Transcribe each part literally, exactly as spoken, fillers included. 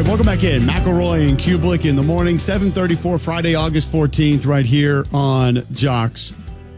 right, welcome back in. McElroy and Kublik in the morning, seven thirty-four, Friday, August fourteenth, right here on Jocks.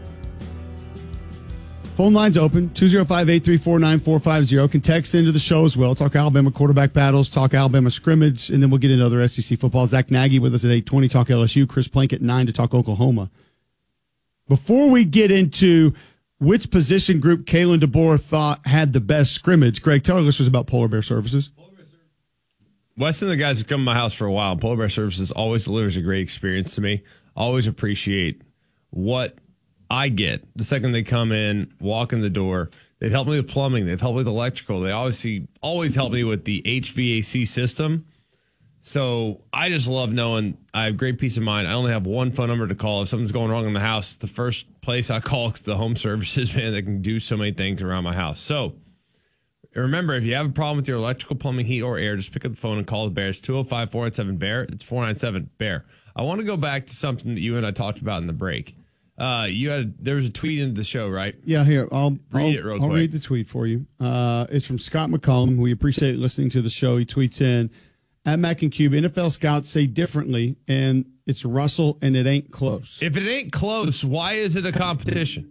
Phone line's open, two oh five, eight three four, nine four five oh. Can text into the show as well. Talk Alabama quarterback battles, talk Alabama scrimmage, and then we'll get into other S E C football. Zach Nagy with us at eight twenty, talk L S U. Chris Plank at nine to talk Oklahoma. Before we get into which position group Kalen DeBoer thought had the best scrimmage, Greg, tell our listeners about Polar Bear Services. Weston, the guys have come to my house for a while. Polar Bear Services always delivers a great experience to me. Always appreciate what I get the second they come in, walk in the door. They've helped me with plumbing. They've helped me with electrical. They obviously always help me with the H V A C system. So I just love knowing I have great peace of mind. I only have one phone number to call. If something's going wrong in the house, the first place I call is the home services, man, that can do so many things around my house. So remember, if you have a problem with your electrical, plumbing, heat, or air, just pick up the phone and call the Bears. two oh five, four nine seven, B E A R. It's four nine seven, B E A R. I want to go back to something that you and I talked about in the break. Uh, you had there was a tweet into the show, right? Yeah, here I'll read I'll, it real I'll quick. read the tweet for you. Uh, it's from Scott McCollum. We appreciate listening to the show. He tweets in at Mac and Cube. N F L scouts say differently, and it's Russell, and it ain't close. If it ain't close, why is it a competition?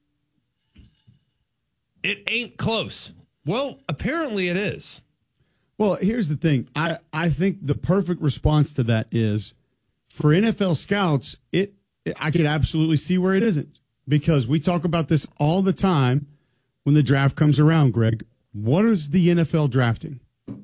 It ain't close. Well, apparently it is. Well, here's the thing. I I think the perfect response to that is for N F L scouts. It I could absolutely see where it isn't, because we talk about this all the time when the draft comes around, Greg. What is the N F L drafting?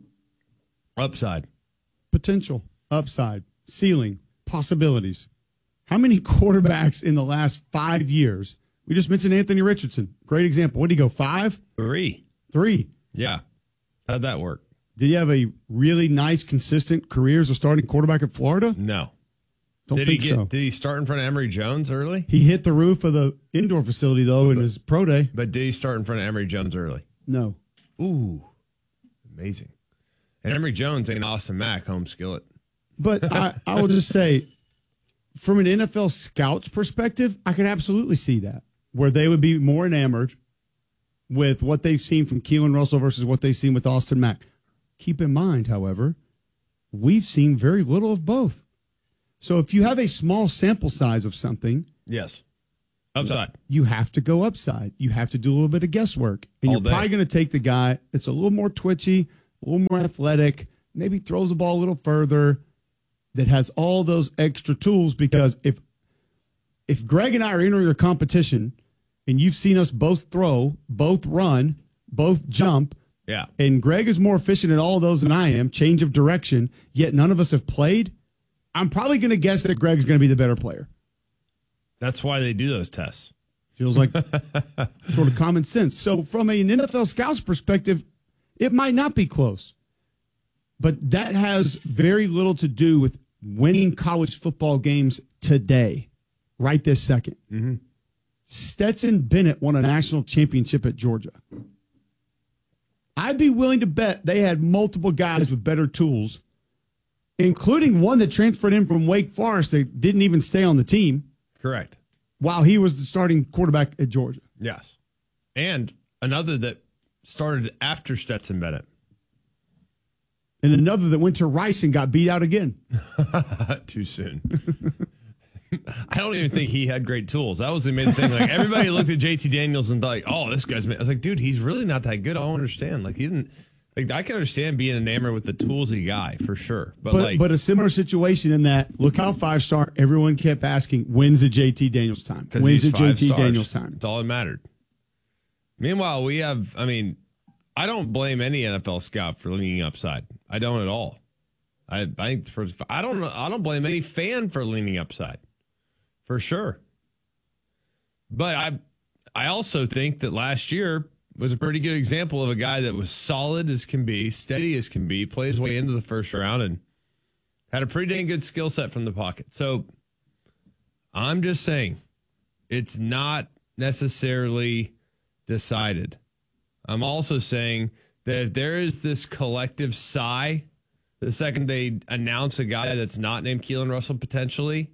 Upside. Potential, upside, ceiling, possibilities. How many quarterbacks in the last five years? We just mentioned Anthony Richardson. Great example. What did he go, five? Three. Three. Yeah. How'd that work? Did he have a really nice, consistent career as a starting quarterback at Florida? No. Don't did think he get, so. Did he start in front of Emory Jones early? He hit the roof of the indoor facility, though, in his pro day. But did he start in front of Emory Jones early? No. Ooh. Amazing. And Emory Jones ain't Austin Mack, home skillet. But I, I will just say, from an N F L scout's perspective, I can absolutely see that, where they would be more enamored with what they've seen from Keelan Russell versus what they've seen with Austin Mack. Keep in mind, however, we've seen very little of both. So if you have a small sample size of something, yes, upside, you have to go upside. You have to do a little bit of guesswork. And All you're day. probably going to take the guy that's a little more twitchy, a little more athletic, maybe throws the ball a little further, that has all those extra tools. Because if if Greg and I are entering a competition and you've seen us both throw, both run, both jump, yeah, and Greg is more efficient at all of those than I am, change of direction, yet none of us have played, I'm probably going to guess that Greg's going to be the better player. that's why they do those tests. Feels like sort of common sense. So from an N F L scout's perspective, it might not be close. But that has very little to do with winning college football games today, right this second. Mm-hmm. Stetson Bennett won a national championship at Georgia. I'd be willing to bet they had multiple guys with better tools, including one that transferred in from Wake Forest that didn't even stay on the team. Correct. While he was the starting quarterback at Georgia. Yes. And another that started after Stetson Bennett. And another that went to Rice and got beat out again. Too soon. I don't even think he had great tools. That was the main thing. Like, everybody looked at J T Daniels and thought, like, oh, this guy's. I was like, dude, he's really not that good. I don't understand. Like, he didn't. Like, I can understand being enamored with the tools he got for sure. But, But, like, but a similar situation in that, look how five star everyone kept asking, when's the J T Daniels time? When's the J T Daniels time? That's all that mattered. Meanwhile, we have, I mean, I don't blame any N F L scout for leaning upside. I don't at all. I, I think for, I don't I don't blame any fan for leaning upside, for sure. But I I also think that last year was a pretty good example of a guy that was solid as can be, steady as can be, plays his way into the first round, and had a pretty dang good skill set from the pocket. So I'm just saying, it's not necessarily decided. I'm also saying that if there is this collective sigh the second they announce a guy that's not named Keelan Russell potentially,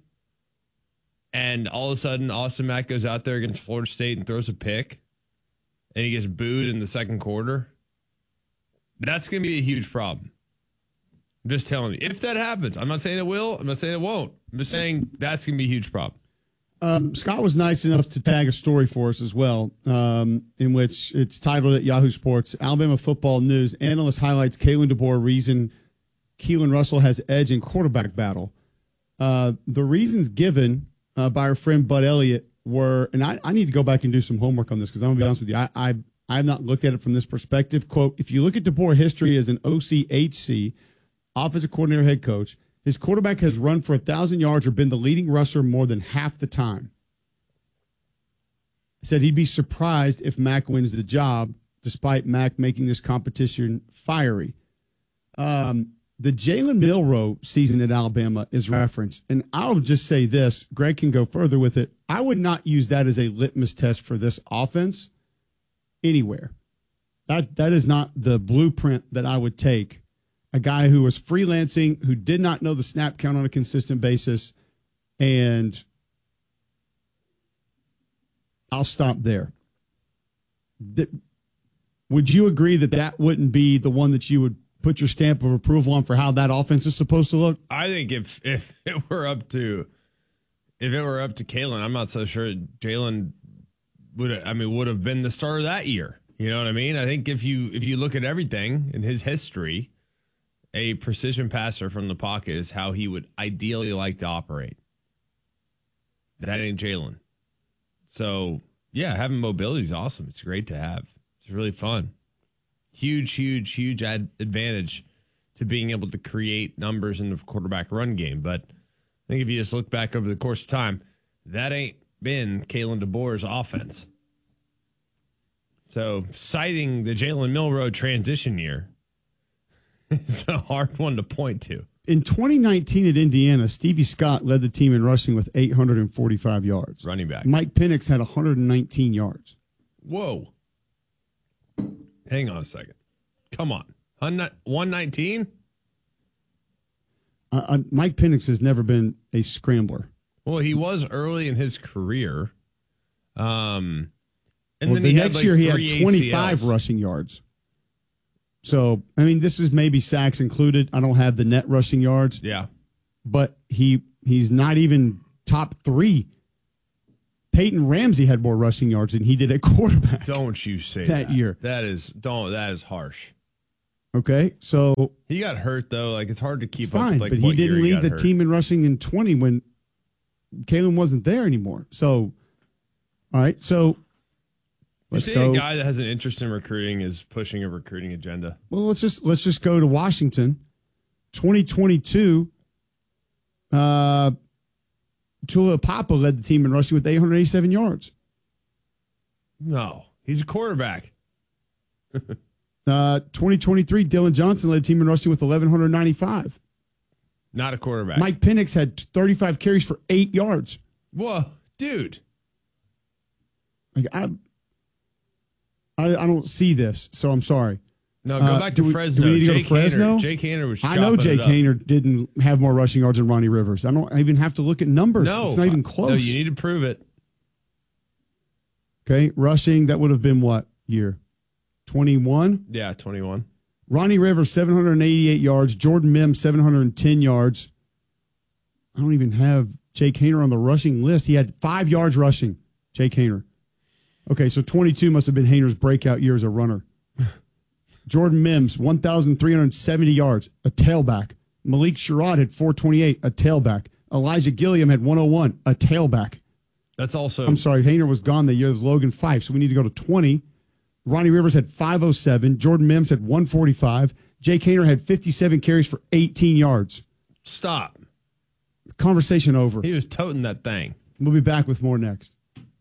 and all of a sudden Austin Mack goes out there against Florida State and throws a pick, and he gets booed in the second quarter, that's going to be a huge problem. I'm just telling you. If that happens, I'm not saying it will. I'm not saying it won't. I'm just saying that's going to be a huge problem. Um, Scott was nice enough to tag a story for us as well, um, in which it's titled at Yahoo Sports, Alabama Football News. Analyst highlights Kalen DeBoer reason Keelan Russell has edge in quarterback battle. Uh, the reasons given uh, by our friend Bud Elliott were, and I, I need to go back and do some homework on this because I'm going to be honest with you, I, I I have not looked at it from this perspective. Quote, if you look at DeBoer history as an O C H C, offensive coordinator, head coach, his quarterback has run for one thousand yards or been the leading rusher more than half the time. He said he'd be surprised if Mac wins the job, despite Mac making this competition fiery. Um, the Jalen Milroe season at Alabama is referenced, and I'll just say this. Greg can go further with it. I would not use that as a litmus test for this offense anywhere. That That is not the blueprint that I would take. A guy who was freelancing, who did not know the snap count on a consistent basis, and I'll stop there. Would you agree that that wouldn't be the one that you would put your stamp of approval on for how that offense is supposed to look? I think if if it were up to if it were up to Kalen, I'm not so sure Jalen would I mean would have been the starter that year. You know what I mean? I think if you if you look at everything in his history, a precision passer from the pocket is how he would ideally like to operate. That ain't Jalen. So, yeah, having mobility is awesome. It's great to have. It's really fun. Huge, huge, huge ad- advantage to being able to create numbers in the quarterback run game. But I think if you just look back over the course of time, that ain't been Kalen DeBoer's offense. So, citing the Jalen Milroe transition year, it's a hard one to point to. In twenty nineteen at Indiana, Stevie Scott led the team in rushing with eight hundred forty-five yards. Running back. Mike Penix had one hundred nineteen yards. Whoa. Hang on a second. Come on. one nineteen? Uh, uh, Mike Penix has never been a scrambler. Well, he was early in his career. Um, and well, then the he next had like year he had three twenty-five A C Ls. rushing yards. So, I mean, this is maybe sacks included. I don't have the net rushing yards. Yeah. But he he's not even top three. Peyton Ramsey had more rushing yards than he did at quarterback. Don't you say that, that year. That is don't that is harsh. Okay, so he got hurt though. Like it's hard to keep it's fine, up with, like, but what he didn't year he lead got the hurt. team in rushing in twenty when Kalen wasn't there anymore. So, all right, so Let's let's see go. a guy that has an interest in recruiting is pushing a recruiting agenda. Well, let's just let's just go to Washington. twenty twenty-two, uh, Tua Papa led the team in rushing with eight hundred eighty-seven yards. No, he's a quarterback. uh, twenty twenty-three, Dylan Johnson led the team in rushing with eleven ninety-five. Not a quarterback. Mike Penix had thirty-five carries for eight yards. Whoa, dude. Like I, I, I don't see this, so I'm sorry. No, go Uh, back do to we- Fresno. do we need to go to Jake Fresno? Haener, Jake Haener was I know chopping Jake it up. Haener didn't have more rushing yards than Ronnie Rivers. I don't even have to look at numbers. No, It's not even close. No, you need to prove it. Okay, rushing, that would have been what year? twenty-one? Yeah, twenty-one. Ronnie Rivers, seven hundred eighty-eight yards. Jordan Mims, seven hundred ten yards. I don't even have Jake Haener on the rushing list. He had five yards rushing, Jake Haener. Okay, so twenty-two must have been Haener's breakout year as a runner. Jordan Mims, one thousand three hundred seventy yards, a tailback. Malik Sherrod had four twenty-eight, a tailback. Elijah Gilliam had one oh one, a tailback. That's also. I'm sorry, Haener was gone the year. It was Logan Fife, so we need to go to twenty. Ronnie Rivers had five oh seven. Jordan Mims had one forty-five. Jake Haener had fifty-seven carries for eighteen yards. Stop. Conversation over. He was toting that thing. We'll be back with more next.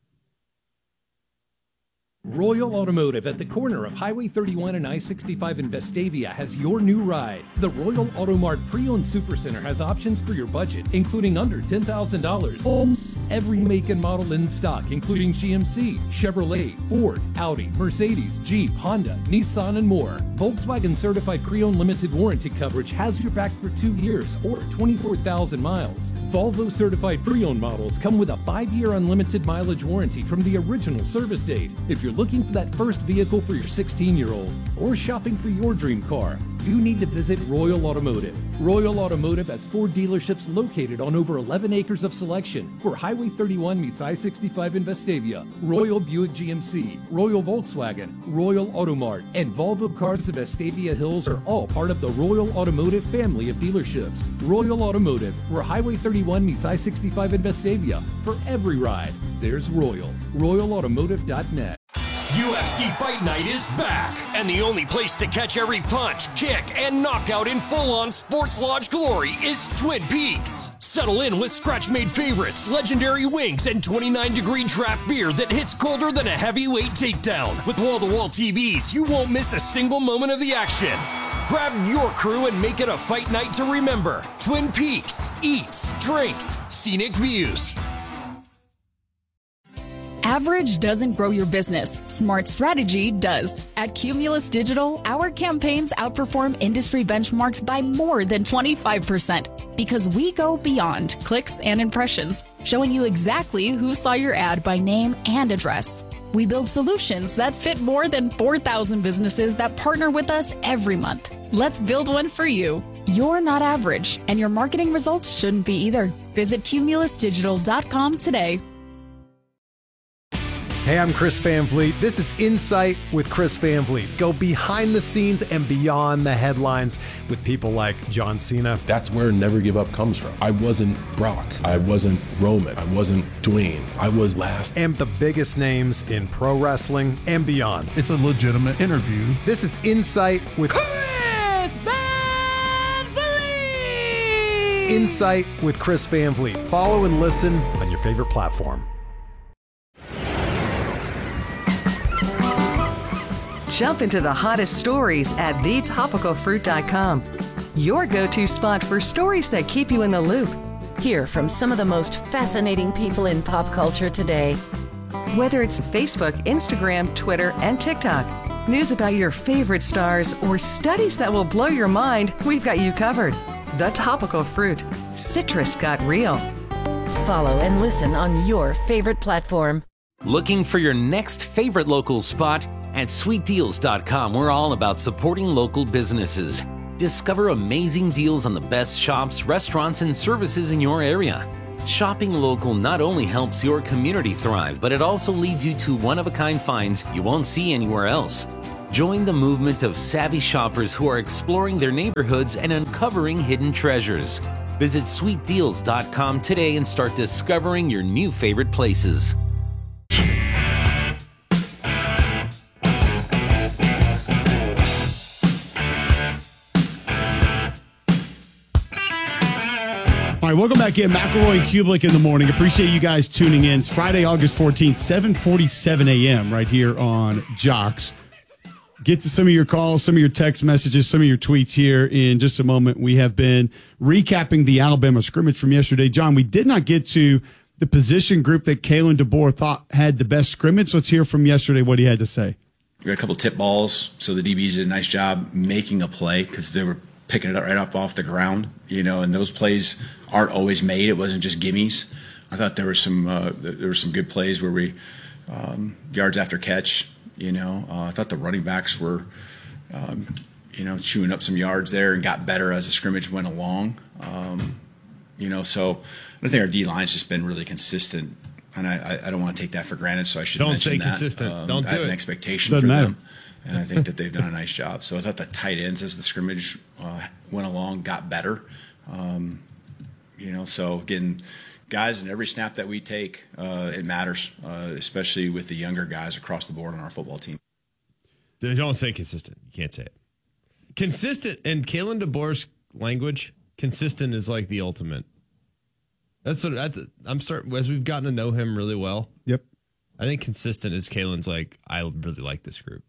Royal Automotive at the corner of Highway thirty-one and I sixty-five in Vestavia has your new ride. The Royal Auto Mart Pre-Owned Supercenter has options for your budget, including under ten thousand dollars. Almost every make and model in stock, including G M C, Chevrolet, Ford, Audi, Mercedes, Jeep, Honda, Nissan, and more. Volkswagen Certified Pre-Owned Limited Warranty coverage has your back for two years or twenty-four thousand miles. Volvo Certified Pre-Owned models come with a five-year unlimited mileage warranty from the original service date. If you're you're looking for that first vehicle for your sixteen-year-old or shopping for your dream car, you need to visit Royal Automotive. Royal Automotive has four dealerships located on over eleven acres of selection where Highway thirty-one meets I sixty-five in Vestavia. Royal Buick G M C, Royal Volkswagen, Royal Automart, and Volvo Cars of Vestavia Hills are all part of the Royal Automotive family of dealerships. Royal Automotive, where Highway thirty-one meets I sixty-five in Vestavia. For every ride, there's Royal. Royal Automotive dot net. U F C Fight Night is back, and the only place to catch every punch, kick, and knockout in full-on Sports Lodge glory is Twin Peaks. Settle in with scratch-made favorites, legendary wings, and twenty-nine degree draft beer that hits colder than a heavyweight takedown. With wall-to-wall T Vs, you won't miss a single moment of the action. Grab your crew and make it a fight night to remember. Twin Peaks. Eats, drinks, scenic views. Average doesn't grow your business. Smart strategy does. At Cumulus Digital, our campaigns outperform industry benchmarks by more than twenty-five percent because we go beyond clicks and impressions, showing you exactly who saw your ad by name and address. We build solutions that fit more than four thousand businesses that partner with us every month. Let's build one for you. You're not average, and your marketing results shouldn't be either. Visit cumulus digital dot com today. Hey, I'm Chris Van Vliet. This is Insight with Chris Van Vliet. Go behind the scenes and beyond the headlines with people like John Cena. That's where Never Give Up comes from. I wasn't Brock. I wasn't Roman. I wasn't Dwayne. I was last. And the biggest names in pro wrestling and beyond. It's a legitimate interview. This is Insight with Chris Van Vliet. Insight with Chris Van Vliet. Follow and listen on your favorite platform. Jump into the hottest stories at the topical fruit dot com. Your go-to spot for stories that keep you in the loop. Hear from some of the most fascinating people in pop culture today. Whether it's Facebook, Instagram, Twitter, and TikTok, news about your favorite stars, or studies that will blow your mind, we've got you covered. The Topical Fruit. Citrus got real. Follow and listen on your favorite platform. Looking for your next favorite local spot? At sweet deals dot com, we're all about supporting local businesses. Discover amazing deals on the best shops, restaurants, and services in your area. Shopping local not only helps your community thrive, but it also leads you to one-of-a-kind finds you won't see anywhere else. Join the movement of savvy shoppers who are exploring their neighborhoods and uncovering hidden treasures. Visit sweet deals dot com today and start discovering your new favorite places. All right, welcome back in. McElroy and Kublik in the morning. Appreciate you guys tuning in. It's Friday, August fourteenth, seven forty-seven a.m. right here on Jocks. Get to some of your calls, some of your text messages, some of your tweets here in just a moment. We have been recapping the Alabama scrimmage from yesterday. John, we did not get to the position group that Kalen DeBoer thought had the best scrimmage. Let's hear from yesterday what he had to say. We had a couple tip balls, so the D Bs did a nice job making a play because they were picking it up right up off the ground, you know, and those plays aren't always made. It wasn't just gimmies. I thought there were some uh, there were some good plays where we um, yards after catch. You know, uh, I thought the running backs were, um, you know, chewing up some yards there and got better as the scrimmage went along. Um, you know, so I think our D line's just been really consistent, and I, I don't want to take that for granted. So I should don't mention say that. consistent. Um, don't I have do an it. expectation Doesn't for matter. them. And I think that they've done a nice job. So I thought the tight ends as the scrimmage uh, went along got better. Um, you know, so again, guys, in every snap that we take, uh, it matters, uh, especially with the younger guys across the board on our football team. Don't say consistent. You can't say it. Consistent, in Kalen DeBoer's language, consistent is like the ultimate. That's what that's. I'm starting as we've gotten to know him really well. Yep. I think consistent is Kalen's like, I really like this group.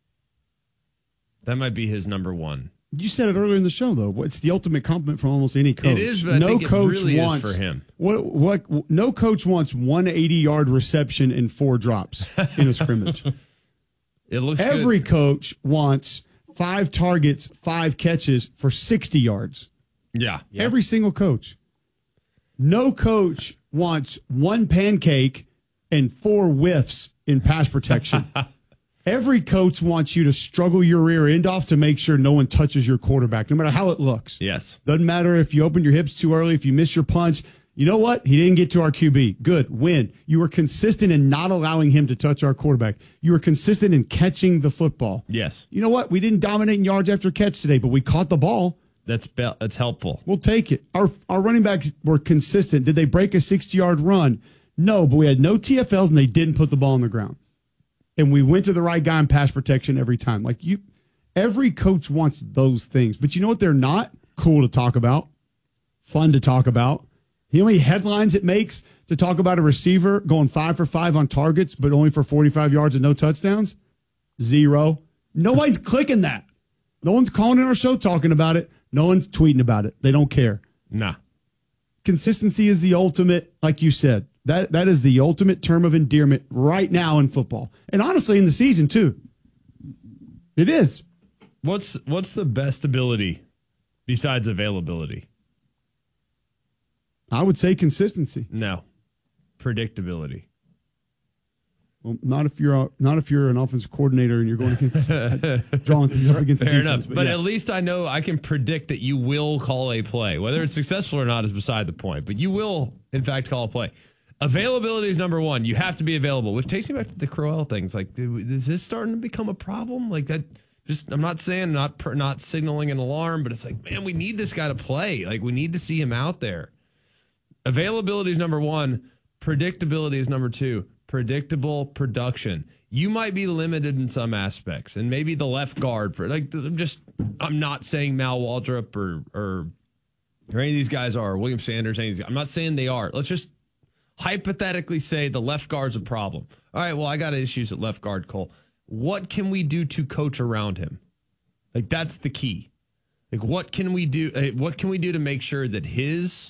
That might be his number one. You said it earlier in the show, though. It's the ultimate compliment from almost any coach. It is, but I no think it coach really wants, is for him. What, what, no coach wants one eighty-yard reception and four drops in a scrimmage. It looks Every good. coach wants five targets, five catches for sixty yards. Yeah, yeah. Every single coach. No coach wants one pancake and four whiffs in pass protection Every coach wants you to struggle your rear end off to make sure no one touches your quarterback, no matter how it looks. Yes. Doesn't matter if you open your hips too early, if you miss your punch. You know what? He didn't get to our Q B. Good. Win. You were consistent in not allowing him to touch our quarterback. You were consistent in catching the football. Yes. You know what? We didn't dominate in yards after catch today, but we caught the ball. That's be- that's helpful. We'll take it. Our our running backs were consistent. Did they break a sixty-yard run? No, but we had no T F Ls, and they didn't put the ball on the ground. And we went to the right guy in pass protection every time. Like you, every coach wants those things. But you know what they're not? Cool to talk about. Fun to talk about. You know how many headlines it makes to talk about a receiver going five for five on targets, but only for forty-five yards and no touchdowns? Zero. Nobody's clicking that. No one's calling in our show talking about it. No one's tweeting about it. They don't care. Nah. Consistency is the ultimate, like you said. That That is the ultimate term of endearment right now in football. And honestly, in the season, too. It is. What's What's the best ability besides availability? I would say consistency. No. Predictability. Well, not if you're a, not if you're an offensive coordinator and you're going against drawing things up against Fair the enough. defense. But, but yeah. at least I know I can predict that you will call a play. Whether it's successful or not is beside the point. But you will, in fact, call a play. Availability is number one. You have to be available, which takes me back to the Crowell things. Like, is this starting to become a problem? Like that. Just, I'm not saying not not signaling an alarm, but it's like, man, we need this guy to play. Like, we need to see him out there. Availability is number one. Predictability is number two. Predictable production. You might be limited in some aspects, and maybe the left guard for like. I'm just. I'm not saying Mal Waldrop or or or any of these guys are William Sanders. Any of these guys. I'm not saying they are. Let's just hypothetically say the left guard's a problem. All right. Well, I got issues at left guard, Cole. What can we do to coach around him? Like that's the key. Like what can we do? What can we do to make sure that his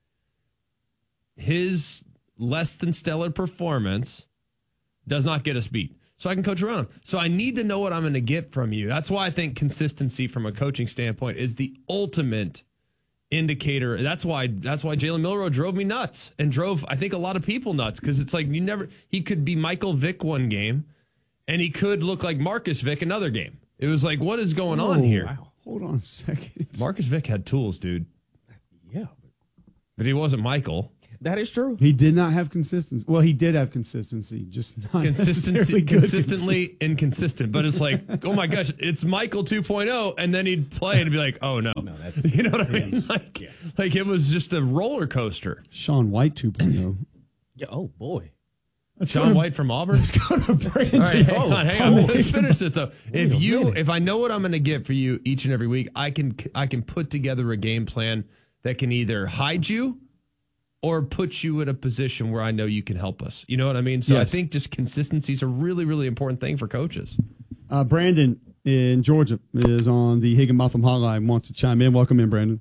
his less than stellar performance does not get us beat? So I can coach around him. So I need to know what I'm going to get from you. That's why I think consistency from a coaching standpoint is the ultimate indicator. That's why that's why Jalen Milroe drove me nuts and drove I think a lot of people nuts because it's like you never he could be Michael Vick one game. And he could look like Marcus Vick another game. It was like, what is going oh, on here? Wow. Hold on a second. Marcus Vick had tools, dude. Yeah. But he wasn't Michael. That is true. He did not have consistency. Well, he did have consistency, just not consistency, good consistently consistency. inconsistent. But it's like, oh my gosh, it's Michael two point oh, and then he'd play and be like, oh no, no, that's you know what I mean? yes. Like, yeah. like it was just a roller coaster. Sean White two point oh. Yeah. Oh boy. Let's Sean to, White from Auburn. Let's go to break. All right, hang on, hang on. Let's finish this up. If Wait a you, minute. if I know what I'm going to get for you each and every week, I can, I can put together a game plan that can either hide you or put you in a position where I know you can help us. You know what I mean? So Yes. I think just consistency is a really, really important thing for coaches. Uh, Brandon in Georgia is on the Higginbotham Hotline. Wants to chime in. Welcome in, Brandon.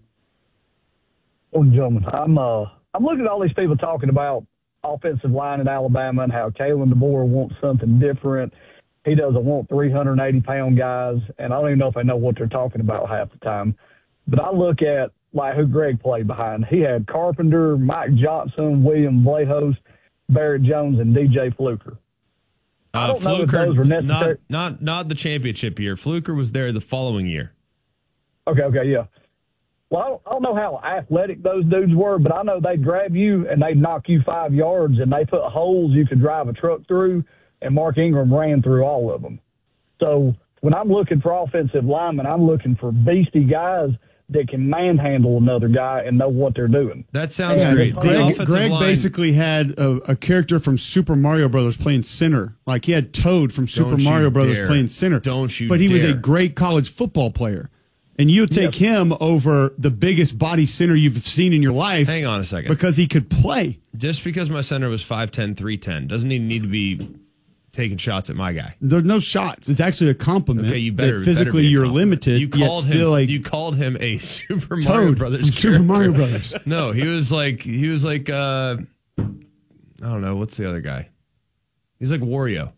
Well, gentlemen, I'm uh, I'm looking at all these people talking about offensive line in Alabama and how Kalen DeBoer wants something different. He doesn't want three hundred eighty pound guys, and I don't even know if they know what they're talking about half the time. But I look at like who Greg played behind. He had Carpenter, Mike Johnson, William Blahos, Barrett Jones, and D J Fluker. Uh, I don't know if Fluker, those were necessary. Not, not, not the championship year. Fluker was there the following year. Okay, okay, yeah. Well, I don't, I don't know how athletic those dudes were, but I know they'd grab you and they'd knock you five yards, and they put holes you could drive a truck through, and Mark Ingram ran through all of them. So when I'm looking for offensive linemen, I'm looking for beastie guys that can manhandle another guy and know what they're doing. That sounds And great. The Greg, offensive Greg line- basically had a, a character from Super Mario Brothers playing center. Like he had Toad from Super Don't you Mario Brothers dare. playing center. Don't you But he was a dare. great college football player. And you would take him over the biggest body center you've seen in your life. Hang on a second. Because he could play. Just because my center was five ten, three ten doesn't even need to be taking shots at my guy. There's no shots. It's actually a compliment. Okay, you better that physically better be a you're compliment. limited. You yet called still him. a You called him a Super Toad Mario Brothers from Super character. Mario Brothers. No, he was like he was like uh, I don't know what's the other guy. He's like Wario.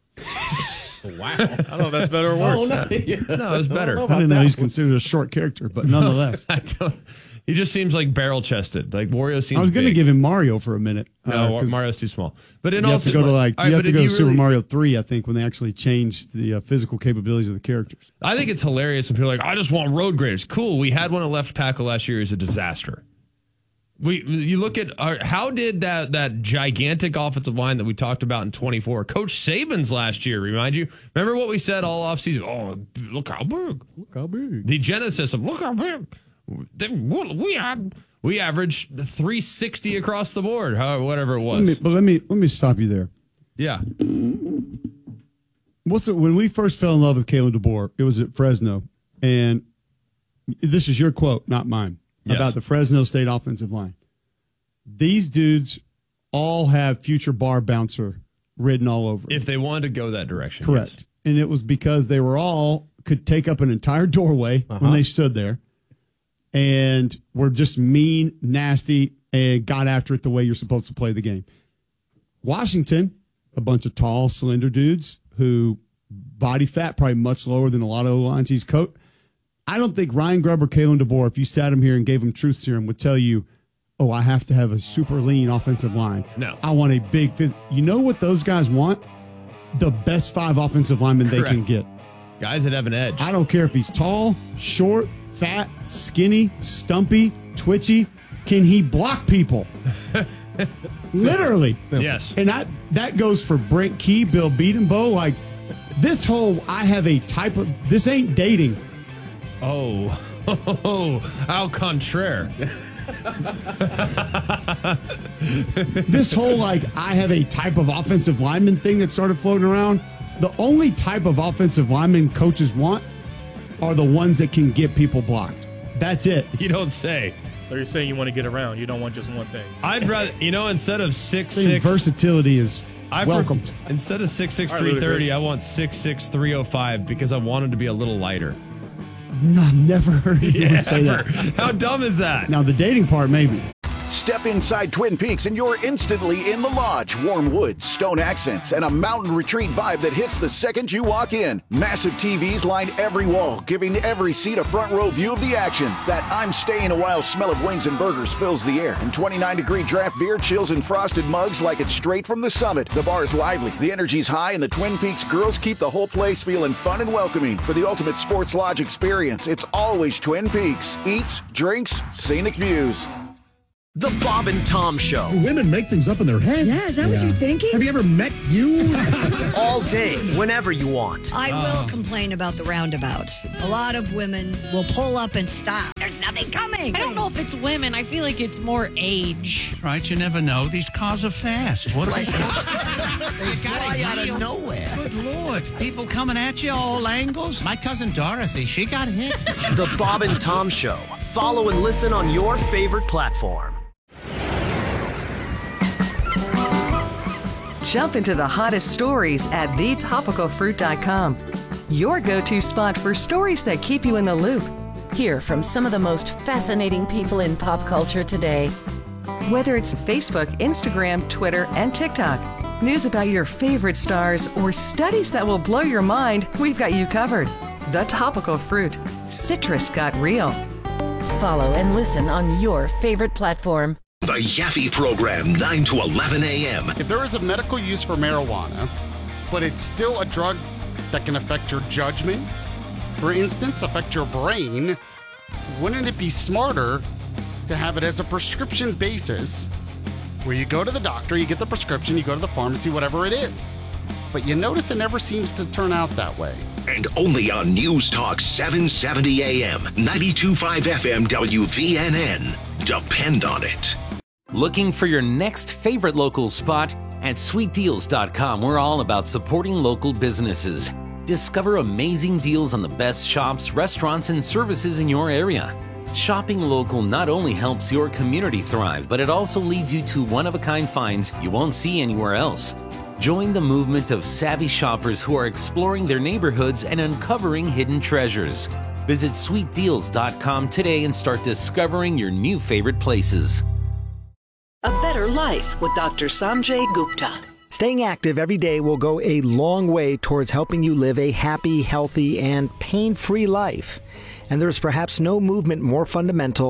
Wow. I don't know if that's better or worse. No, no, it's better. I didn't know he's considered a short character, but nonetheless. I don't, He just seems like barrel chested. Like Wario seems. I was going to big. give him Mario for a minute. No, uh, Mario's too small. But in you also have to go to like all you right, have but to go if to you Super really- Mario three, I think, when they actually changed the uh, physical capabilities of the characters. I think it's hilarious when people are like, I just want road graders. Cool. We had one at left tackle last year. Is a disaster. We you look at our, how did that that gigantic offensive line that we talked about in twenty-four, Coach Saban's last year, remind you? Remember what we said all offseason? Oh, look how big. Look how big. The Genesis of look how big. They, we had we averaged three sixty across the board, how whatever it was. Let me, but let me let me stop you there. Yeah. What's it, when we first fell in love with Kalen DeBoer, it was at Fresno, and this is your quote, not mine, Yes. about the Fresno State offensive line. These dudes all have future bar bouncer written all over them. If they wanted to go that direction. Correct. Yes. And it was because they were all could take up an entire doorway Uh-huh. when they stood there and were just mean, nasty, and got after it the way you're supposed to play the game. Washington, a bunch of tall, slender dudes who body fat probably much lower than a lot of the lines he's coached. I don't think Ryan Grubb or Kalen DeBoer, if you sat him here and gave him truth serum, would tell you, oh, I have to have a super lean offensive line. No. I want a big phys-. You know what those guys want? The best five offensive linemen they can Correct. get. Guys that have an edge. I don't care if he's tall, short, fat, skinny, stumpy, twitchy. Can he block people? Literally. Yes. And that, that goes for Brent Key, Bill Beatenbow. Like, this whole I have a type of, this ain't dating. Oh, oh, au contraire. This whole, like, I have a type of offensive lineman thing that started floating around. The only type of offensive lineman coaches want are the ones that can get people blocked. That's it. You don't say. So you're saying you want to get around. You don't want just one thing. I'd rather, you know, instead of six I think six, versatility is I welcomed. Pre- instead of six six All right, three thirty, Ludacris. I want six six three oh five because I wanted to be a little lighter. No, I've never heard anyone Yeah, say that. How dumb is that? Now, the dating part, maybe. Step inside Twin Peaks and you're instantly in the lodge. Warm woods, stone accents, and a mountain retreat vibe that hits the second you walk in. Massive T Vs line every wall, giving every seat a front row view of the action. That I'm staying a while smell of wings and burgers fills the air. And twenty-nine degree draft beer chills in frosted mugs like it's straight from the summit. The bar is lively, the energy's high, and the Twin Peaks girls keep the whole place feeling fun and welcoming. For the ultimate sports lodge experience, it's always Twin Peaks. Eats, drinks, scenic views. The Bob and Tom Show. Do women make things up in their head? Yeah, is that what you're thinking? Have you ever met you? All day, whenever you want. I will complain about the roundabouts. A lot of women will pull up and stop. There's nothing coming. I don't know if it's women. I feel like it's more age. Right, you never know. These cars are fast. What are they? They fly out of nowhere. Good Lord. People coming at you all angles. My cousin Dorothy, she got hit. The Bob and Tom Show. Follow and listen on your favorite platform. Jump into the hottest stories at the topical fruit dot com. Your go-to spot for stories that keep you in the loop. Hear from some of the most fascinating people in pop culture today. Whether it's Facebook, Instagram, Twitter, and TikTok, news about your favorite stars, or studies that will blow your mind, we've got you covered. The Topical Fruit. Citrus got real. Follow and listen on your favorite platform. The Yaffe Program, nine to eleven a.m. If there is a medical use for marijuana, but it's still a drug that can affect your judgment, for instance, affect your brain, wouldn't it be smarter to have it as a prescription basis where you go to the doctor, you get the prescription, you go to the pharmacy, whatever it is. But you notice it never seems to turn out that way. And only on News Talk seven seventy a.m., ninety-two point five F M W V N N. Depend on it. Looking for your next favorite local spot? At sweet deals dot com, we're all about supporting local businesses. Discover amazing deals on the best shops, restaurants, and services in your area. Shopping local not only helps your community thrive, but it also leads you to one-of-a-kind finds you won't see anywhere else. Join the movement of savvy shoppers who are exploring their neighborhoods and uncovering hidden treasures. Visit sweet deals dot com today and start discovering your new favorite places. A better life with Doctor Sanjay Gupta. Staying active every day will go a long way towards helping you live a happy, healthy, and pain-free life. And there's perhaps no movement more fundamental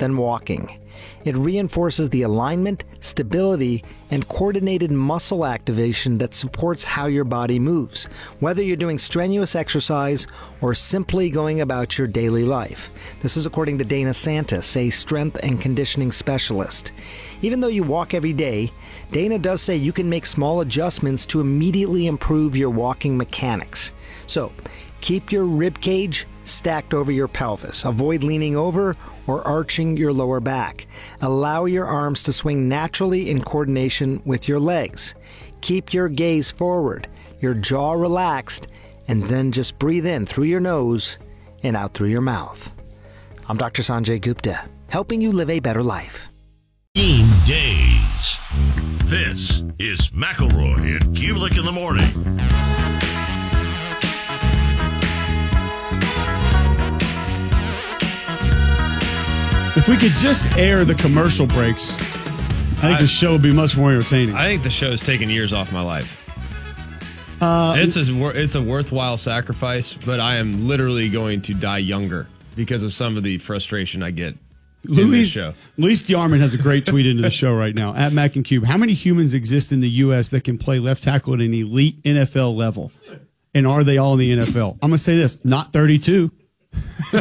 than walking. It reinforces the alignment, stability, and coordinated muscle activation that supports how your body moves, whether you're doing strenuous exercise or simply going about your daily life. This is according to Dana Santis, a strength and conditioning specialist. Even though you walk every day, Dana does say you can make small adjustments to immediately improve your walking mechanics. So, keep your rib cage stacked over your pelvis. Avoid leaning over or arching your lower back. Allow your arms to swing naturally in coordination with your legs. Keep your gaze forward, your jaw relaxed, and then just breathe in through your nose and out through your mouth. I'm Doctor Sanjay Gupta, helping you live a better life. Game days. This is McElroy and Kubelik in the morning. If we could just air the commercial breaks, I think I, the show would be much more entertaining. I think the show's taken years off my life. Uh, it's a, it's a worthwhile sacrifice, but I am literally going to die younger because of some of the frustration I get in Luis, this show. Luis Diarman has a great tweet into the show right now, at Mac and Cube. How many humans exist in the U S that can play left tackle at an elite N F L level? And are they all in the N F L? I'm going to say this, not thirty-two. There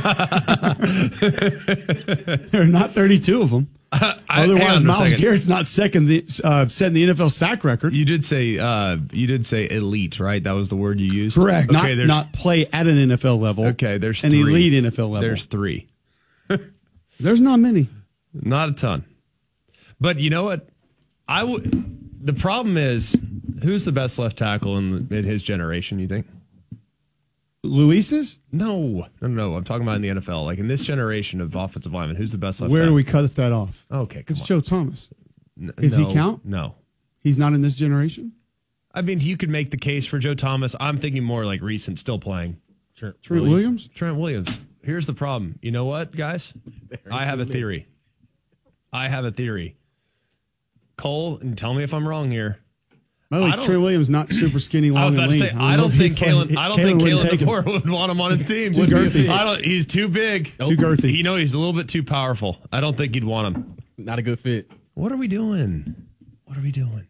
are not thirty-two of them. Uh, I, Otherwise, Myles Garrett's not second the, uh, setting the N F L sack record. You did say uh, you did say elite, right? That was the word you used. Correct. Okay, not, not play at an N F L level. Okay, there's an three. elite N F L level. There's three. There's not many. Not a ton. But you know what? I would. The problem is, who's the best left tackle in, the, in his generation? You think? Luis's? No, no, no. I'm talking about in the N F L. Like in this generation of offensive linemen, who's the best left Where tackle? do we cut that off? Okay, come it's on. Joe Thomas. N- Does no, he count? No. He's not in this generation? I mean, you could make the case for Joe Thomas. I'm thinking more like recent, still playing. Trent, Trent Williams? Trent Williams. Here's the problem. You know what, guys? I have a theory. I have a theory. Cole, and tell me if I'm wrong here. By the way, Trent Williams not super skinny, long and lean. Say, I, I don't think Kalen. I don't Kalen think Kalen DeBoer would want him on his team. Too girthy. I don't. He's too big. Too girthy. You know, he's a little bit too powerful. I don't think he'd want him. Not a good fit. What are we doing? What are we doing?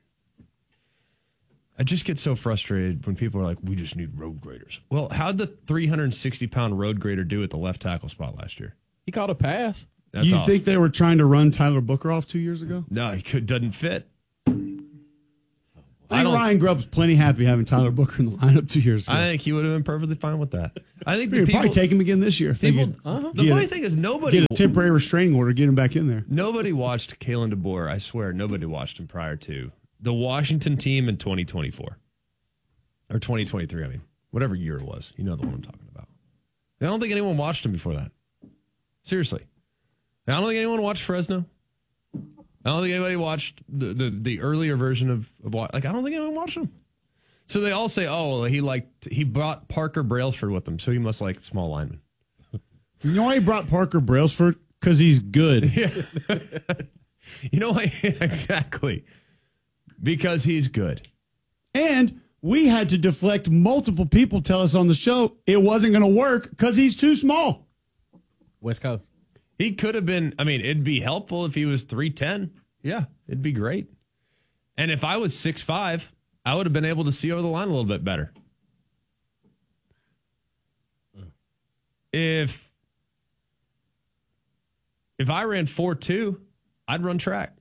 I just get so frustrated when people are like, "We just need road graders." Well, how'd the three hundred sixty pound road grader do at the left tackle spot last year? He caught a pass. That's you awesome. think they were trying to run Tyler Booker off two years ago? No, he could, doesn't fit. I think Ryan Grubb's plenty happy having Tyler Booker in the lineup two years ago. I think he would have been perfectly fine with that. I think the You'd people probably take him again this year. If people, they could uh-huh. The get funny a, thing is nobody get a temporary restraining order, get him back in there. Nobody watched Kalen DeBoer. I swear, nobody watched him prior to the Washington team in twenty twenty-four or twenty twenty-three. I mean, whatever year it was, you know the one I'm talking about. I don't think anyone watched him before that. Seriously, I don't think anyone watched Fresno. I don't think anybody watched the the, the earlier version of, of like. I don't think anyone watched him. So they all say, "Oh, well, he liked he brought Parker Brailsford with him, so he must like small linemen." You know why he brought Parker Brailsford? Because he's good. Yeah. You know why? Exactly. Because he's good. And we had to deflect multiple people tell us on the show it wasn't going to work because he's too small. West Coast. He could have been, I mean, it'd be helpful if he was three ten. Yeah, it'd be great. And if I was six five, I would have been able to see over the line a little bit better. If if I ran four two, I'd run track.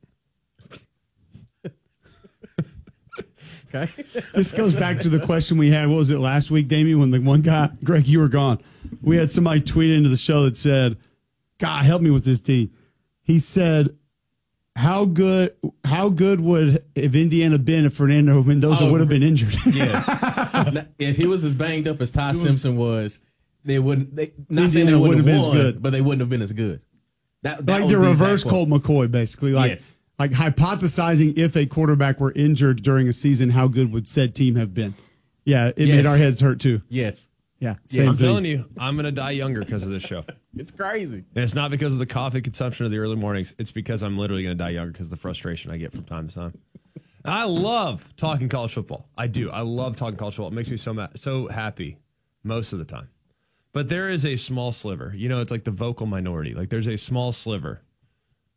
Okay. This goes back to the question we had. What was it last week, Damien, when the one guy, Greg, you were gone. We had somebody tweet into the show that said, God, help me with this, D. He said, how good how good would have Indiana been if Fernando Mendoza oh, would have been injured? Yeah. If he was as banged up as Ty was, Simpson was, they wouldn't they not Indiana saying they wouldn't have been won, as good, but they wouldn't have been as good. That, that like was the, the reverse Colt McCoy, basically. Like yes. like hypothesizing if a quarterback were injured during a season, how good would said team have been? Yeah, it yes. made our heads hurt too. Yes. Yeah, same I'm thing. telling you, I'm going to die younger because of this show. It's crazy. And it's not because of the coffee consumption of the early mornings. It's because I'm literally going to die younger because of the frustration I get from time to time. I love talking college football. I do. I love talking college football. It makes me so mad, so happy most of the time. But there is a small sliver. You know, it's like the vocal minority. Like there's a small sliver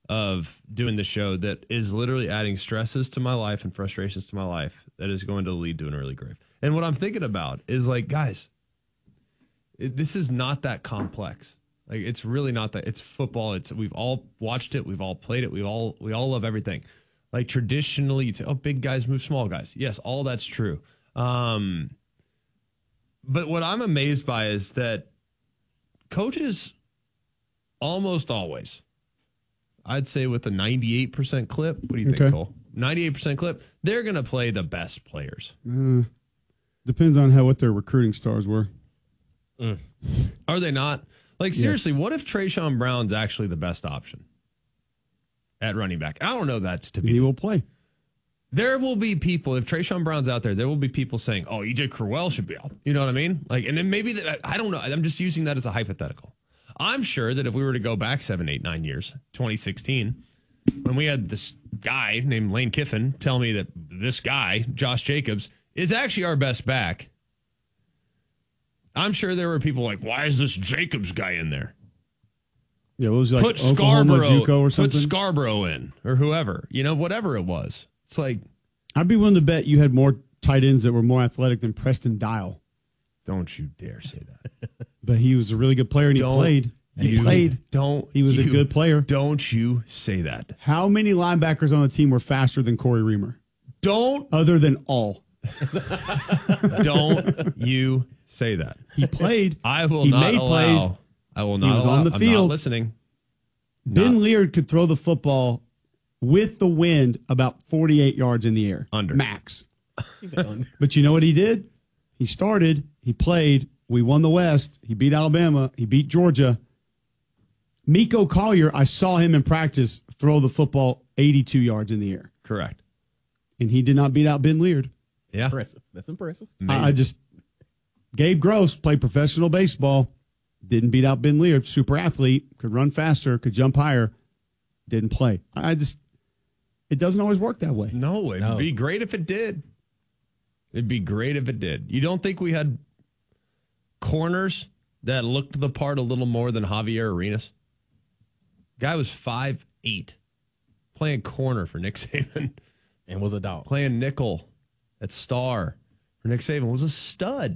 of doing the show that is literally adding stresses to my life and frustrations to my life that is going to lead to an early grave. And what I'm thinking about is like, guys, it, this is not that complex. Like, it's really not that. It's football. It's we've all watched it. We've all played it. We all we all love everything. Like, traditionally, you'd say, oh, big guys move small guys. Yes, all that's true. Um, but what I'm amazed by is that coaches almost always, I'd say with a ninety-eight percent clip. What do you think, Okay. Cole? ninety-eight percent clip. They're going to play the best players. Uh, depends on how what their recruiting stars were. Mm. Are they not? Like, seriously, yes. What if Trayshawn Brown's actually the best option at running back? I don't know that's to be. He will play. There will be people, if Trayshawn Brown's out there, there will be people saying, oh, E J Crowell should be out. You know what I mean? Like, and then maybe, that, I don't know. I'm just using that as a hypothetical. I'm sure that if we were to go back seven, eight, nine years, twenty sixteen, when we had this guy named Lane Kiffin tell me that this guy, Josh Jacobs, is actually our best back, I'm sure there were people like, why is this Jacobs guy in there? Yeah, what was it, like put Oklahoma Scarborough, JUCO or something? Put Scarborough in, or whoever, you know, whatever it was. It's like, I'd be willing to bet you had more tight ends that were more athletic than Preston Dial. Don't you dare say that. But he was a really good player, and he Don't played. He you, played. Don't. He was you, a good player. Don't you say that. How many linebackers on the team were faster than Corey Reamer? Don't. Other than all. Don't you say that. He played. I will he not made allow. plays. I will not He was allow, on the I'm field. not listening. Ben Not- Leard could throw the football with the wind about forty-eight yards in the air. Under. Max. But you know what he did? He started. He played. We won the West. He beat Alabama. He beat Georgia. Miko Collier, I saw him in practice throw the football eighty-two yards in the air. Correct. And he did not beat out Ben Leard. Yeah. Impressive. That's impressive. I, I just, Gabe Gross played professional baseball, didn't beat out Ben Leard, super athlete, could run faster, could jump higher, didn't play. I just, it doesn't always work that way. No, it'd No. be great if it did. It'd be great if it did. You don't think we had corners that looked the part a little more than Javier Arenas? Guy was five eight, playing corner for Nick Saban. And was a dog. Playing nickel at star for Nick Saban was a stud.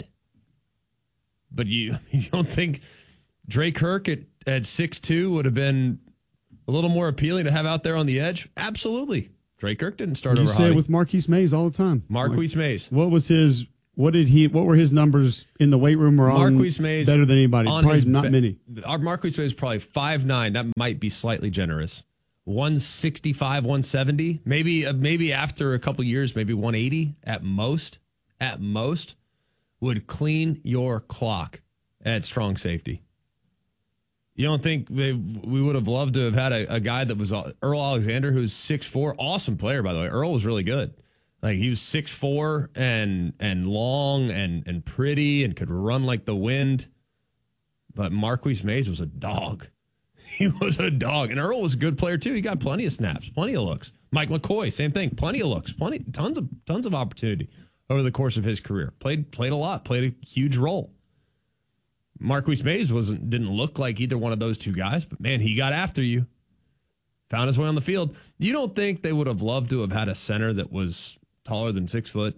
But you you don't think Drake Kirk at, at six two would have been a little more appealing to have out there on the edge? Absolutely. Drake Kirk didn't start You over say it Javi. with Marquise Mays all the time. Marquise Mays. What was his, what did he, what were his numbers in the weight room or on Marquise Mays better than anybody? on Probably his not be- many. Our Marquise Mays is probably five nine. That might be slightly generous. one sixty-five, one seventy. Maybe uh, maybe after a couple years, maybe one eighty at most. At most would clean your clock at strong safety. You don't think they, we would have loved to have had a, a guy that was uh, Earl Alexander, who's six four, awesome player, by the way. Earl was really good. Like, he was six four and and long and, and pretty and could run like the wind. But Marquise Mays was a dog. He was a dog. And Earl was a good player, too. He got plenty of snaps, plenty of looks. Mike McCoy, same thing. Plenty of looks, plenty, tons of tons of opportunity over the course of his career. Played played a lot, played a huge role. Marquise Mays wasn't didn't look like either one of those two guys, but man, he got after you. Found his way on the field. You don't think they would have loved to have had a center that was taller than six foot?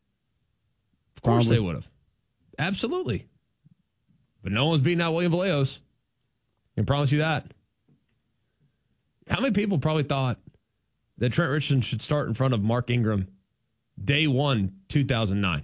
Of course Probably. they would have. Absolutely. But no one's beating out William Vallejos. I can promise you that. How many people probably thought that Trent Richardson should start in front of Mark Ingram day one, two thousand nine?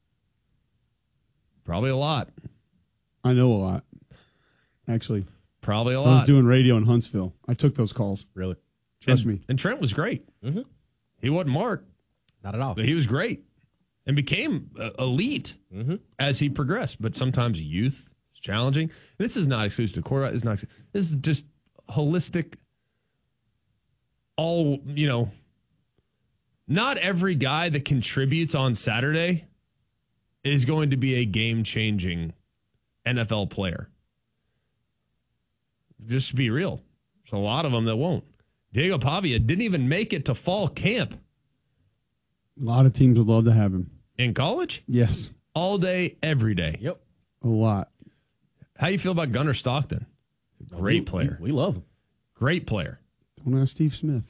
Probably a lot. I know a lot. Actually. Probably a So lot. I was doing radio in Huntsville. I took those calls. Really? Trust and, me. And Trent was great. Mm-hmm. He wasn't Mark. Not at all. But he was great and became uh, elite mm-hmm. as he progressed. But sometimes youth is challenging. This is not exclusive to quarterback. This is not. This is just holistic. All, you know, not every guy that contributes on Saturday is going to be a game-changing N F L player. Just to be real. There's a lot of them that won't. Diego Pavia didn't even make it to fall camp. A lot of teams would love to have him. In college? Yes. All day, every day. Yep. A lot. How you feel about Gunnar Stockton? Great we, player. We, we love him. Great player. Don't ask Steve Smith.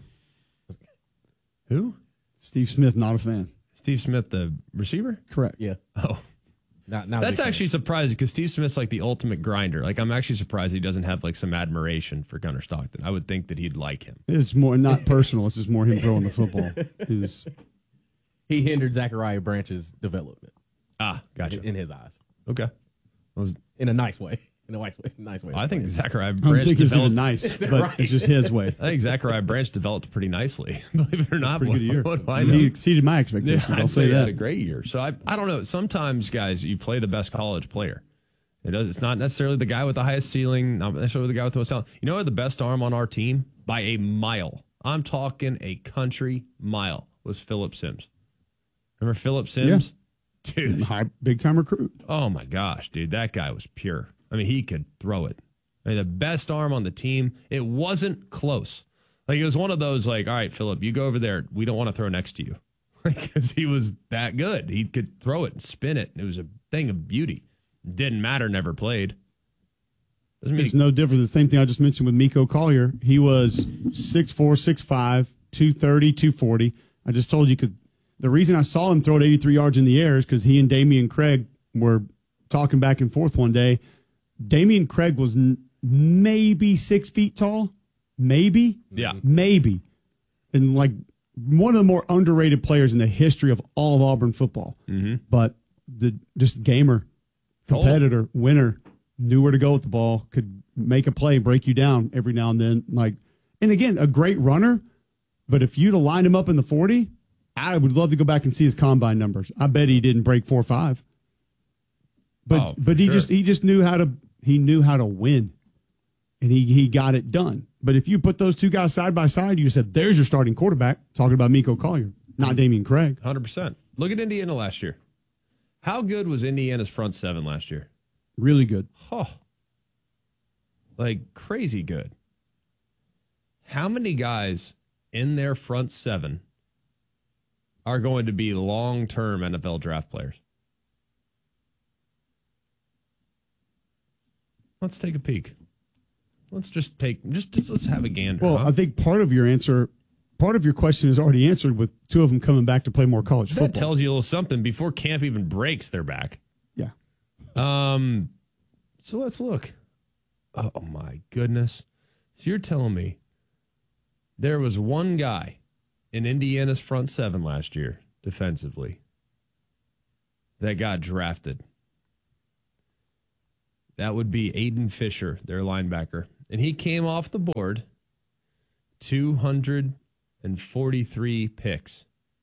Who? Steve Smith, not a fan. Steve Smith, the receiver? Correct. Yeah. Oh. Not, not That's actually surprising because Steve Smith's like the ultimate grinder. Like, I'm actually surprised he doesn't have like some admiration for Gunnar Stockton. I would think that he'd like him. It's more not personal. It's just more him throwing the football. His, he hindered Zachariah Branch's development. Ah, gotcha. In, in his eyes. Okay. Was, in a nice way. In a nice way. Nice way. I think Zachariah I don't Branch think it's even developed nice, but Right. it's just his way. I think Zachariah Branch developed pretty nicely. Believe it or not, Pretty good year. What do I know? He exceeded my expectations. Yeah, I'll I'd say he that. had a great year. So I, I don't know. Sometimes, guys, you play the best college player. It does. It's not necessarily the guy with the highest ceiling. Not necessarily the guy with the most talent. You know what? The best arm on our team by a mile. I'm talking a country mile. Was Philip Sims. Remember Philip Sims? Yeah. Dude, High, big time recruit. oh my gosh, dude, that guy was pure. I mean, he could throw it. I mean, the best arm on the team. It wasn't close. Like, it was one of those, like, all right, Philip, you go over there. We don't want to throw next to you. Because he was that good. He could throw it and spin it. It was a thing of beauty. Didn't matter, never played. Doesn't mean It's no different. The same thing I just mentioned with Miko Collier. He was six four, six five, two thirty, two forty. I just told you could. The reason I saw him throw it eighty-three yards in the air is because he and Damian Craig were talking back and forth one day. Damian Craig was n- maybe six feet tall, maybe, Yeah. maybe, and like one of the more underrated players in the history of all of Auburn football. Mm-hmm. But the just gamer, competitor, winner, knew where to go with the ball, could make a play, break you down every now and then. Like, and again, a great runner. But if you'd have lined him up in the forty, I would love to go back and see his combine numbers. I bet he didn't break four or five. But Oh, but he sure. just he just knew how to he knew how to win, and he he got it done. But if you put those two guys side by side, you said, "There's your starting quarterback." Talking about Miko Collier, not Damian Craig. one hundred percent. Look at Indiana last year. How good was Indiana's front seven last year? Really good. Oh, like crazy good. How many guys in their front seven are going to be long-term N F L draft players? Let's take a peek. Let's just take just, just let's have a gander. Well, huh? I think part of your answer, part of your question is already answered with two of them coming back to play more college that football. tells you a little something. Before camp even breaks, they're back. Yeah. Um. So let's look. Oh my goodness! So you're telling me there was one guy in Indiana's front seven last year defensively that got drafted. That would be Aiden Fisher, their linebacker. And he came off the board two hundred forty-three picks.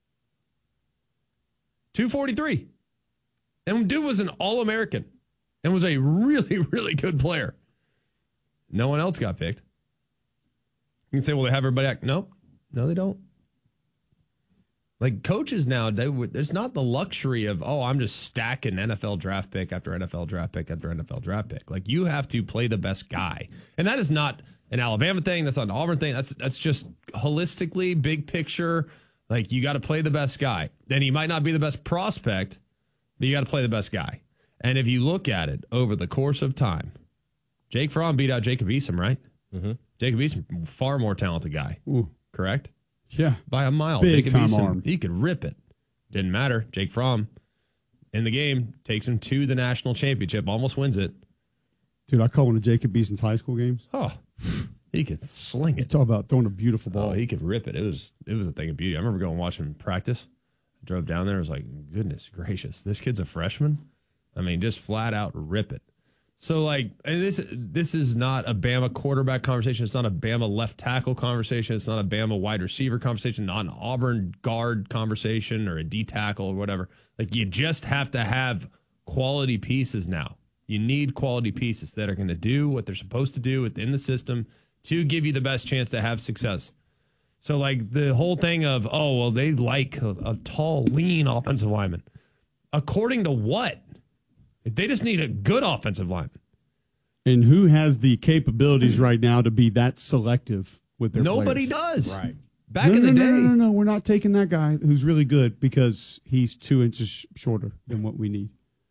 two forty-three. And dude was an All-American and was a really, really good player. No one else got picked. You can say, well, they have everybody act. Nope. No, they don't. Like, coaches now, they, there's not the luxury of, oh, I'm just stacking N F L draft pick after N F L draft pick after N F L draft pick. Like, you have to play the best guy. And that is not an Alabama thing. That's not an Auburn thing. That's that's just holistically, big picture. Like, you got to play the best guy. Then he might not be the best prospect, but you got to play the best guy. And if you look at it over the course of time, Jake Fromm beat out Jacob Eason, right? Mm-hmm. Jacob Eason, far more talented guy. Ooh. Correct? Yeah. By a mile. Big Jacob time Eason, arm. he could rip it. Didn't matter. Jake Fromm in the game takes him to the national championship, almost wins it. Dude, I call one of Jacob Eason's high school games. Oh, he could sling You it. talk about throwing a beautiful ball. Oh, he could rip it. It was it was a thing of beauty. I remember going and watching him practice. I drove down there. I was like, goodness gracious, this kid's a freshman. I mean, just flat out rip it. So, like, and this this is not a Bama quarterback conversation. It's not a Bama left tackle conversation. It's not a Bama wide receiver conversation. Not an Auburn guard conversation or a D tackle or whatever. Like, you just have to have quality pieces now. You need quality pieces that are going to do what they're supposed to do within the system to give you the best chance to have success. So, like, the whole thing of, oh, well, they like a, a tall, lean offensive lineman. According to what? They just need a good offensive lineman. And who has the capabilities right now to be that selective with their Nobody players? does. Right. Back no, in no, the no, day. No, no, no, we're not taking that guy who's really good because he's two inches shorter than what we need.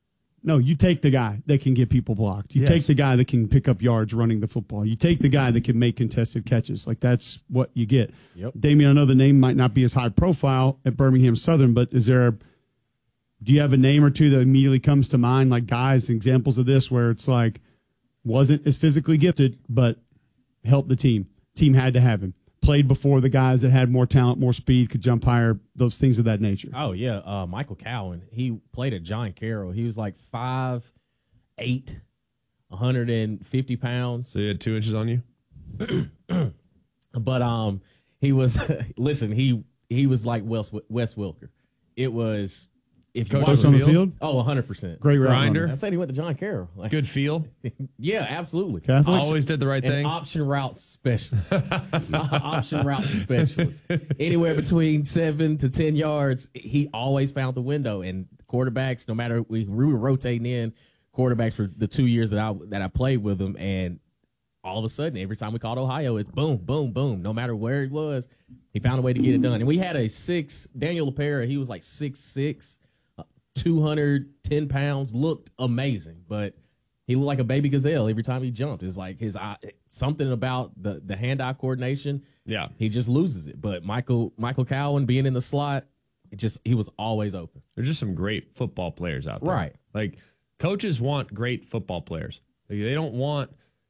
No, you take the guy that can get people blocked. You Yes. take the guy that can pick up yards running the football. You take the guy that can make contested catches. Like, that's what you get. Yep. Damien, I know the name might not be as high profile at Birmingham Southern, but is there, do you have a name or two that immediately comes to mind, like guys, examples of this where it's like, wasn't as physically gifted, but helped the team. Team had to have him. Played before the guys that had more talent, more speed, could jump higher, those things of that nature. Oh, yeah. Uh, Michael Cowan, he played at John Carroll. He was like five eight, one hundred fifty pounds. So he had two inches on you? But um, he was, listen, he he was like Wes, Wes Wilker. It was, if you Coach watch on the field? Oh, one hundred percent. Great route Grinder. runner. I said he went to John Carroll. Like, Good feel. yeah, absolutely. Catholics? Always did the right An thing. option route specialist. option route specialist. Anywhere between seven to ten yards, he always found the window. And quarterbacks, no matter we, we were rotating in quarterbacks for the two years that I that I played with him, and all of a sudden, every time we called Ohio, it's boom, boom, boom. No matter where it was, he found a way to get it done. And we had a six Daniel LaPera. He was like six six, two hundred ten pounds. Looked amazing, but he looked like a baby gazelle every time he jumped. It's like his eye, something about the the hand-eye coordination. Yeah, he just loses it. But Michael Michael Cowan being in the slot, it just he was always open. There's just some great football players out there. Right. Like, coaches want great football players. Like, they don't want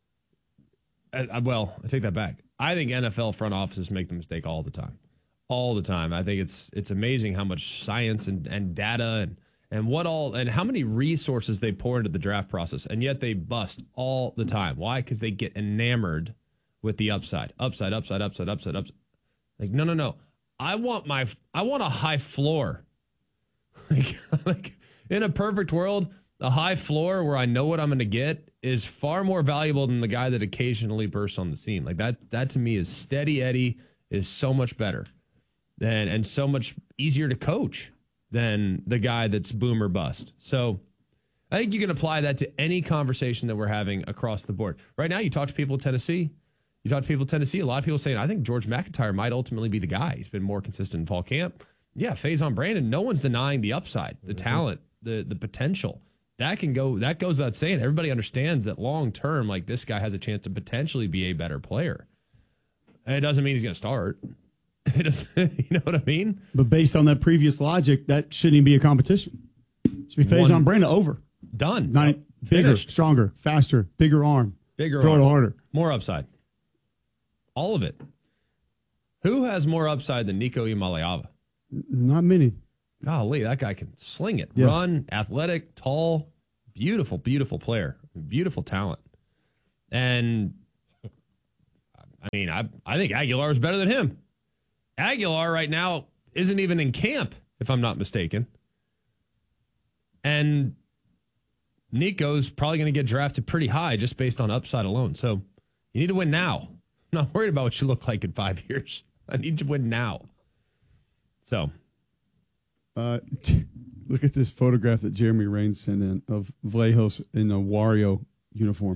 uh, well, I take that back. I think N F L front offices make the mistake all the time. All the time. I think it's it's amazing how much science and, and data and and what all and how many resources they pour into the draft process, and yet they bust all the time. Why? Because they get enamored with the upside, upside, upside, upside, upside, upside. Like, no, no, no. I want my, I want a high floor. like, like in a perfect world, a high floor where I know what I'm going to get is far more valuable than the guy that occasionally bursts on the scene. Like that, that to me is steady Eddie is so much better than and so much easier to coach than the guy that's boom or bust. So I think you can apply that to any conversation that we're having across the board. Right now, you talk to people in Tennessee. You talk to people in Tennessee, a lot of people saying, I think George McIntyre might ultimately be the guy. He's been more consistent in fall camp. Yeah, Faison Brandon, no one's denying the upside, the mm-hmm. talent, the the potential. That can go, that goes without saying. Everybody understands that long term, like this guy has a chance to potentially be a better player. And it doesn't mean he's going to start. It doesn't, you know what I mean? But based on that previous logic, that shouldn't even be a competition. It should be Faison Brandon over. Done. Not, oh, bigger, finished. Stronger, faster, bigger arm. Bigger Throw arm. it harder. More upside. All of it. Who has more upside than Nico Imaliava? Not many. Golly, that guy can sling it. Yes. Run, athletic, tall, beautiful, beautiful player. Beautiful talent. And, I mean, I, I think Aguilar is better than him. Aguilar right now isn't even in camp, if I'm not mistaken. And Nico's probably going to get drafted pretty high just based on upside alone. So you need to win now. I'm not worried about what you look like in five years. I need to win now. So. Uh, look at this photograph that Jeremy Raines sent in of Vlahos in a Wario uniform.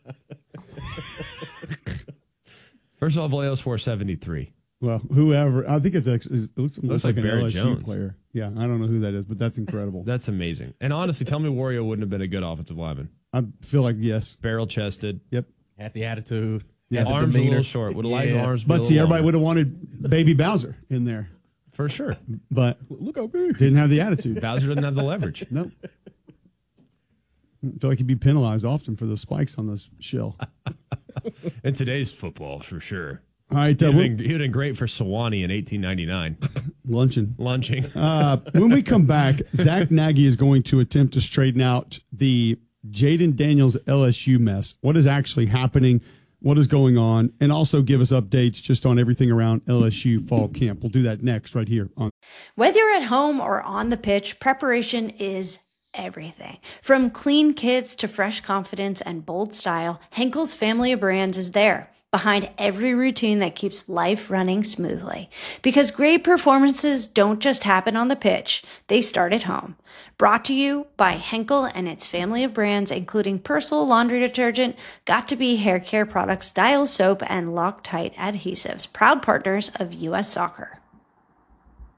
First of all, Vlahos four seventy-three. Well, whoever. I think it's actually, it looks, looks, looks like, like an Barrett L S U Jones. player. Yeah, I don't know who that is, but that's incredible. That's amazing. And honestly, tell me Wario wouldn't have been a good offensive lineman. I feel like yes. Barrel chested. Yep. Had the attitude. Yeah, had the arms demeanor. a little short. Would have liked Yeah. arms. But see, everybody would have wanted Baby Bowser in there. For sure. But look how big. Didn't have the attitude. Bowser didn't have the leverage. Nope. I feel like he'd be penalized often for the spikes on this shell. In today's football, for sure. All right. He'd Uh, have we'll, been, he'd have been great for Sewanee in eighteen ninety-nine. luncheon. Lunching. Uh, when we come back, Zach Nagy is going to attempt to straighten out the Jaden Daniels L S U mess. What is actually happening? What is going on? And also give us updates just on everything around L S U fall camp. We'll do that next right here on. Whether you're at home or on the pitch, preparation is everything. From clean kits to fresh confidence and bold style, Henkel's family of brands is there behind every routine that keeps life running smoothly. Because great performances don't just happen on the pitch, they start at home. Brought to you by Henkel and its family of brands, including Persil laundry detergent, Got2b hair care products, Dial soap, and Loctite adhesives, proud partners of U S Soccer.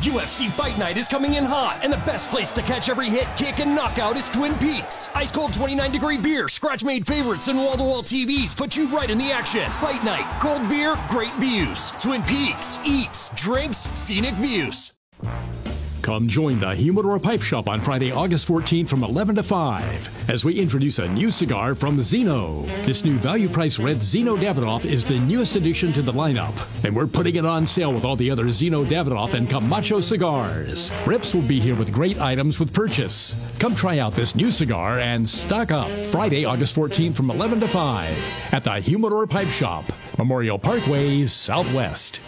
U F C Fight Night is coming in hot, and the best place to catch every hit, kick, and knockout is Twin Peaks. Ice cold twenty-nine degree beer, scratch-made favorites, and wall-to-wall T Vs put you right in the action. Fight Night, cold beer, great views. Twin Peaks, eats, drinks, scenic views. Come join the Humidor Pipe Shop on Friday, August fourteenth from eleven to five as we introduce a new cigar from Zeno. This new value-priced red Zeno Davidoff is the newest addition to the lineup, and we're putting it on sale with all the other Zeno Davidoff and Camacho cigars. Rips will be here with great items with purchase. Come try out this new cigar and stock up Friday, August fourteenth from eleven to five at the Humidor Pipe Shop, Memorial Parkway, Southwest.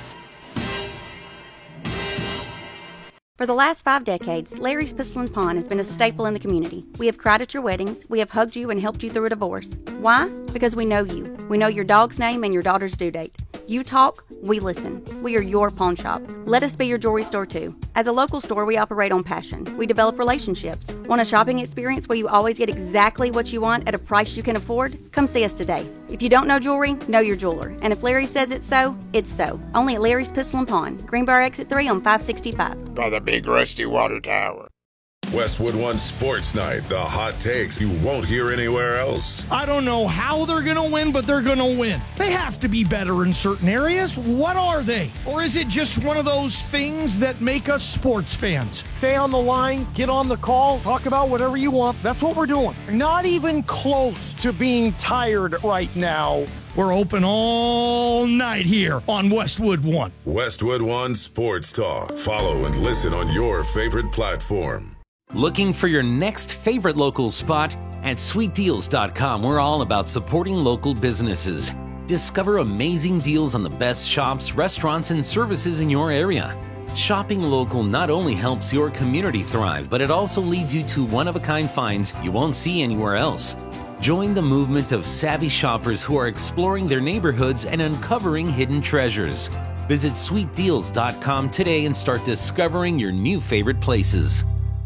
For the last five decades, Larry's Pistol and Pawn has been a staple in the community. We have cried at your weddings. We have hugged you and helped you through a divorce. Why? Because we know you. We know your dog's name and your daughter's due date. You talk, we listen. We are your pawn shop. Let us be your jewelry store too. As a local store, we operate on passion. We develop relationships. Want a shopping experience where you always get exactly what you want at a price you can afford? Come see us today. If you don't know jewelry, know your jeweler. And if Larry says it's so, it's so. Only at Larry's Pistol and Pawn, Greenbrier Exit three on five sixty-five. By the big rusty water tower. Westwood One Sports Night, the hot takes you won't hear anywhere else. I don't know how they're going to win, but they're going to win. They have to be better in certain areas. What are they? Or is it just one of those things that make us sports fans? Stay on the line, get on the call, talk about whatever you want. That's what we're doing. Not even close to being tired right now. We're open all night here on Westwood One. Westwood One Sports Talk. Follow and listen on your favorite platform. Looking for your next favorite local spot? At sweet deals dot com, we're all about supporting local businesses. Discover amazing deals on the best shops, restaurants, and services in your area. Shopping local not only helps your community thrive, but it also leads you to one-of-a-kind finds you won't see anywhere else. Join the movement of savvy shoppers who are exploring their neighborhoods and uncovering hidden treasures. Visit sweet deals dot com today and start discovering your new favorite places.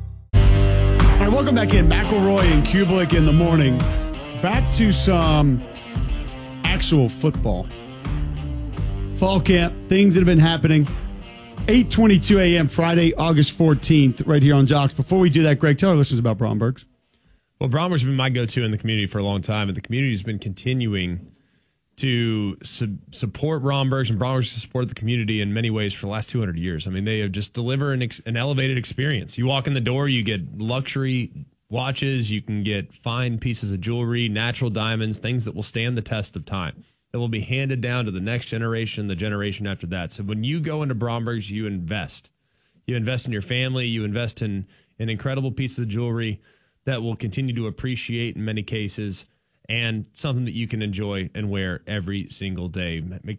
All right, welcome back in. McElroy and Kublik in the morning. Back to some actual football. Fall camp, things that have been happening. eight twenty-two a.m. Friday, August fourteenth, right here on Jocks. Before we do that, Greg, tell our listeners about Bromberg's. Well, Bromberg's has been my go-to in the community for a long time, and the community has been continuing to su- support Bromberg's, and Bromberg's has supported the community in many ways for the last two hundred years. I mean, they have just delivered an, ex- an elevated experience. You walk in the door, you get luxury watches, you can get fine pieces of jewelry, natural diamonds, things that will stand the test of time, that will be handed down to the next generation, the generation after that. So when you go into Bromberg's, you invest. You invest in your family, you invest in an incredible piece of jewelry that will continue to appreciate in many cases, and something that you can enjoy and wear every single day.